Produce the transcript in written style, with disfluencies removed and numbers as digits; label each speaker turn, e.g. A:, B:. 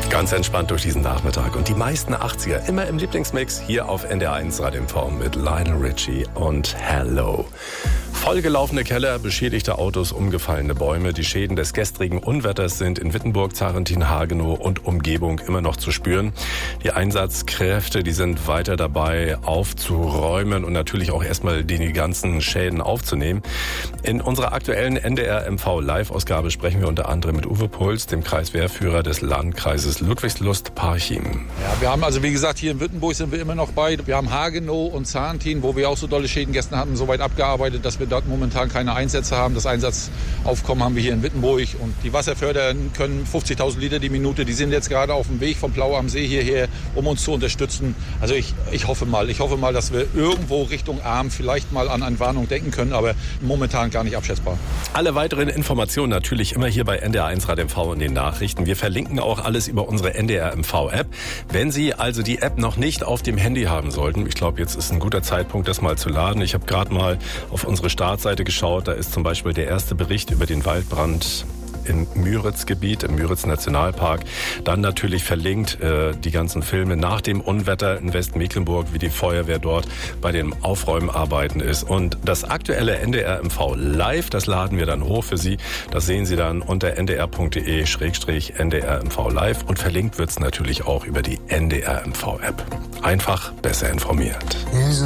A: Ganz entspannt durch diesen Nachmittag. Und die meisten 80er immer im Lieblingsmix hier auf NDR1 Radio MV mit Lionel Richie und Hello. Vollgelaufene Keller, beschädigte Autos, umgefallene Bäume. Die Schäden des gestrigen Unwetters sind in Wittenburg, Zarentin, Hagenow und Umgebung immer noch zu spüren. Die Einsatzkräfte, die sind weiter dabei aufzuräumen und natürlich auch erstmal die ganzen Schäden aufzunehmen. In unserer aktuellen NDR MV Live-Ausgabe sprechen wir unter anderem mit Uwe Puls, dem Kreiswehrführer des Landkreises Ludwigslust-Parchim.
B: Ja, wir haben also, wie gesagt, hier in Wittenburg sind wir immer noch bei. Wir haben Hagenow und Zarentin, wo wir auch so dolle Schäden gestern hatten, so weit abgearbeitet, dass wir dort momentan keine Einsätze haben. Das Einsatzaufkommen haben wir hier in Wittenburg. Und die Wasserförder können 50.000 Liter die Minute. Die sind jetzt gerade auf dem Weg vom Plau am See hierher, um uns zu unterstützen. Also ich hoffe mal, dass wir irgendwo Richtung Arm vielleicht mal an eine Warnung denken können, aber momentan gar nicht abschätzbar.
A: Alle weiteren Informationen natürlich immer hier bei NDR1 Radio MV und den Nachrichten. Wir verlinken auch alles über unsere NDR MV App. Wenn Sie also die App noch nicht auf dem Handy haben sollten, ich glaube, jetzt ist ein guter Zeitpunkt, das mal zu laden. Ich habe gerade mal auf unsere Startseite geschaut, da ist zum Beispiel der erste Bericht über den Waldbrand im Müritz-Gebiet, im Müritz-Nationalpark. Dann natürlich verlinkt die ganzen Filme nach dem Unwetter in Westmecklenburg, wie die Feuerwehr dort bei den Aufräumarbeiten ist. Und das aktuelle NDR MV Live, das laden wir dann hoch für Sie. Das sehen Sie dann unter ndr.de/NDR MV Live und verlinkt wird es natürlich auch über die NDR MV App. Einfach besser informiert.